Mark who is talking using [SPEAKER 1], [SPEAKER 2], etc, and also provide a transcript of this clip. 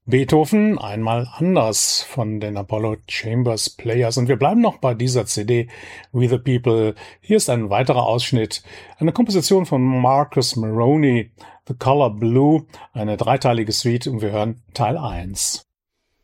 [SPEAKER 1] Beethoven einmal anders von den Apollo Chambers Players. Und wir bleiben noch bei dieser CD We the People. Hier ist ein weiterer Ausschnitt, eine Komposition von Marcus Moroney, The Color Blue, eine dreiteilige Suite, und wir hören Teil 1.